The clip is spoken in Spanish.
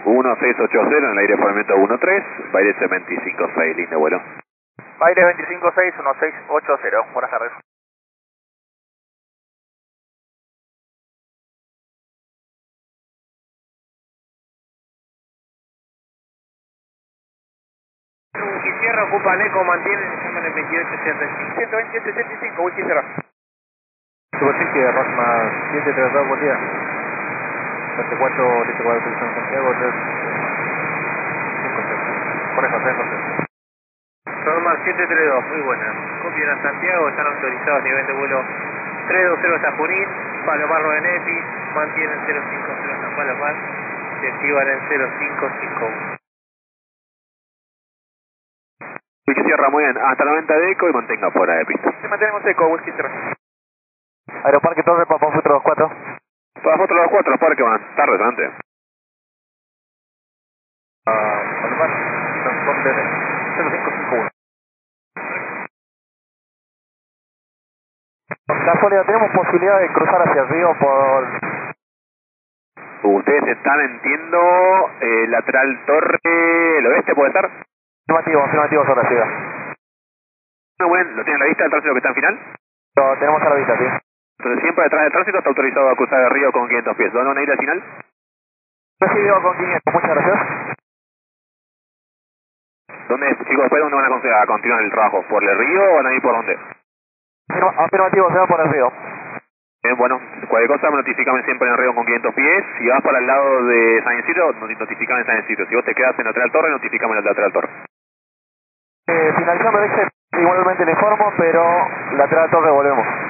1680 en el aire formamiento 13, Baile 256, lindo vuelo. Baile 256, 1680, buenas tardes. Whisky Sierra, ocupa Eco, mantiene en el 2885. 128.85, Whisky Sierra. Superficie de Rosma 732, buen día. 34, listo para la San Santiago, 3, 5, 6. Correcto, 3, 6. Normal 732, muy buena. Copian a Santiago, están autorizados a nivel de vuelo 320 hasta Junín, Palomar 9 Nepi, mantienen 050 hasta Palomar, se activan en 0551. Whisky Sierra, muy bien, hasta 90 de eco y mantenga fuera de pista. Se mantenemos eco, Whisky Sierra. Aeroparque Torre, Papá Futuro 24. Para fotos los 4, los parques van tarde, delante. Palomar, transporte 0551. Casualidad, ¿tenemos posibilidad de cruzar hacia el río por...? Ustedes están, entiendo, lateral torre, el oeste, ¿puede ser? Afirmativo sobre la ciudad. Bueno, ¿lo tienen a la vista el tránsito que está en final? Lo tenemos a la vista, sí. Entonces siempre detrás del tránsito está autorizado a cruzar el río con 500 pies. ¿Dónde van a ir al final? Recibido con 500, muchas gracias. ¿Dónde, chicos, después dónde van a continuar el trabajo? ¿Por el río o van a ir por dónde? Afirmativo, se va por el río. Bueno, cualquier cosa me notificame siempre en el río con 500 pies. Si vas para el lado de San Isidro, notificame en San Isidro. Si vos te quedas en lateral torre, notificame en el lateral torre. Finalizando el exit, igualmente le informo, pero lateral torre volvemos.